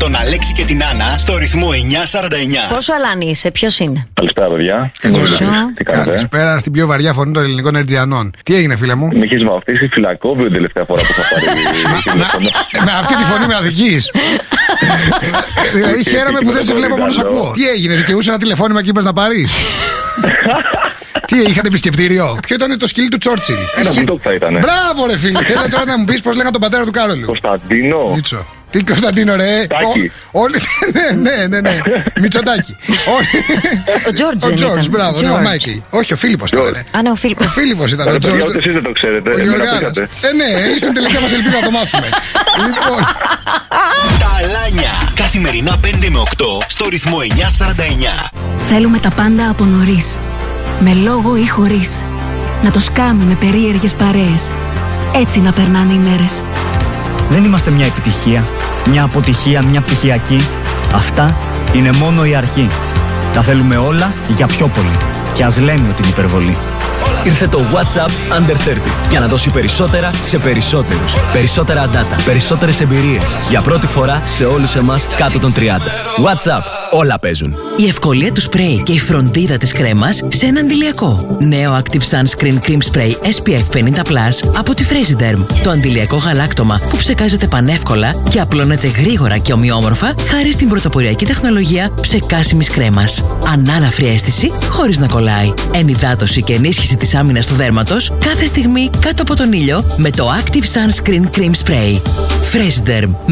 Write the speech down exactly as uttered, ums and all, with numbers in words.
τον Αλέξη και την Άννα στο ρυθμό εννιά σαράντα εννιά. Πόσο αλάνι είσαι, ποιος είναι? Καλησπέρα, παιδιά. Καλησπέρα στην πιο βαριά φωνή των ελληνικών Ερτζιανών. Τι έγινε, φίλε μου? Με έχει βαφτίσει φυλακόβιο την τελευταία φορά που θα πάρει. Με αυτή τη φωνή με αδικείς. Δηλαδή χαίρομαι που δεν σε βλέπω, μόνο σ' ακούω. Τι έγινε, δικαιούσε ένα τηλεφώνημα και είπες να πάρεις? Τι, είχατε επισκεπτήριο? Ποιο ήταν το σκυλί του Τσόρτσιλ? Ένα βουλτόκ θα ήταν. Μπράβο, ρε φίλε. Θέλω τώρα να μου πεις πώς λέγανε τον πατέρα του Κάρολου. Κωνσταντίνο. Μίτσο. Τι Κωνσταντίνο, ρε? Τάκη. Όλοι. Ναι, ναι, ναι, ναι. Μητσοτάκη. Ο Τζόρτζ. Ο Τζόρτζ, μπράβο. Ναι, ο Μάικλ. Όχι, ο Φίλιππος τώρα. Α, ναι, ο Φίλιππος. Ο Φίλιππος ήταν. Ο Τζόρτζ. Εσείς δεν το ξέρετε. Ο Γιωργάρας. Ε, ναι, ήσουν τελικά μας ελπίδα να το μάθουμε. Λοιπόν. Τα Αλάνια. Καθημερινά πέντε με οκτώ στο ρυθμό εννιά σαράντα εννιά. Θέλουμε τα πάντα από νωρίς. Με λόγο ή χωρίς. Να το σκάμε με περίεργες παρέες. Έτσι να περνάνε οι μέρες. Δεν είμαστε μια επιτυχία, μια αποτυχία, μια πτυχιακή. Αυτά είναι μόνο η αρχή. Τα θέλουμε όλα για πιο πολύ. Και ας λέμε ότι είναι υπερβολή. Ήρθε το WhatsApp Under τριάντα για να δώσει περισσότερα σε περισσότερους. Περισσότερα data, περισσότερες εμπειρίες. Για πρώτη φορά σε όλους εμάς κάτω των τριάντα. WhatsApp, όλα παίζουν. Η ευκολία του σπρέι και η φροντίδα της κρέμας σε ένα αντιλιακό. Νέο Active Sunscreen Cream Spray ες πι εφ πενήντα πλας από τη Fraserderm. Το αντιλιακό γαλάκτωμα που ψεκάζεται πανεύκολα και απλώνεται γρήγορα και ομοιόμορφα χάρη στην πρωτοποριακή τεχνολογία ψεκάσιμης κρέμας. Ανάλαφρη αίσθηση χωρίς να κολλάει. Ενυδάτωση και ενίσχυση της άμυνας του δέρματος κάθε στιγμή κάτω από τον ήλιο με το Active Sunscreen Cream Spray. Fraserderm.